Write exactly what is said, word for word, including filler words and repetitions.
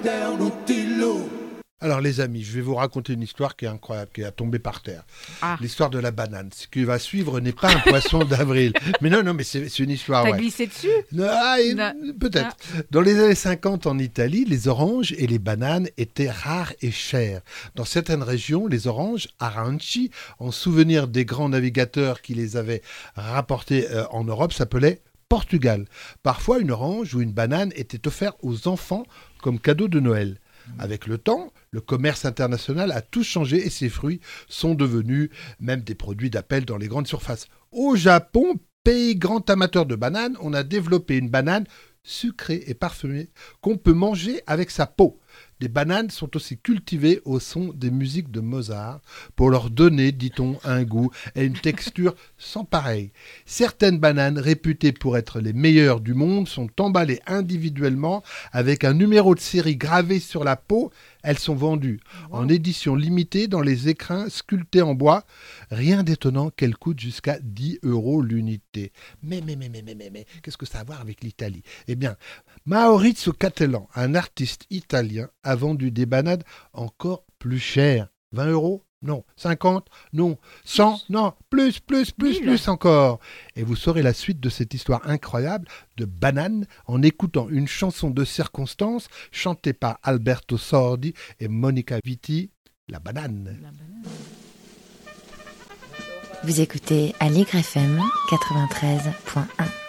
Alors les amis, je vais vous raconter une histoire qui est incroyable, qui est à tomber par terre. Ah. L'histoire de la banane. Ce qui va suivre n'est pas un poisson d'avril. Mais non, non, mais c'est, c'est une histoire. T'as ouais. glissé dessus non, ah, non. Peut-être. Ah. Dans les années cinquante en Italie, les oranges et les bananes étaient rares et chères. Dans certaines régions, les oranges, aranci, en souvenir des grands navigateurs qui les avaient rapportées euh, en Europe, s'appelaient Portugal. Parfois, une orange ou une banane était offerte aux enfants comme cadeau de Noël. Avec le temps, le commerce international a tout changé et ces fruits sont devenus même des produits d'appel dans les grandes surfaces. Au Japon, pays grand amateur de bananes, on a développé une banane sucrée et parfumée qu'on peut manger avec sa peau. Les bananes sont aussi cultivées au son des musiques de Mozart pour leur donner, dit-on, un goût et une texture sans pareil. Certaines bananes réputées pour être les meilleures du monde sont emballées individuellement avec un numéro de série gravé sur la peau. Elles sont vendues wow. en édition limitée dans les écrins sculptés en bois. Rien d'étonnant qu'elles coûtent jusqu'à dix euros l'unité. Mais, mais, mais, mais, mais, mais, mais, qu'est-ce que ça a à voir avec l'Italie ? Eh bien, Maurizio Cattelan, un artiste italien, a vendu des bananes encore plus chères. vingt euros ? Non. cinquante ? Non. cent ? Non. Plus, plus, plus, plus encore. Et vous saurez la suite de cette histoire incroyable de bananes en écoutant une chanson de circonstance chantée par Alberto Sordi et Monica Vitti, La banane. La banane. Vous écoutez Aligre F M quatre-vingt-treize point un.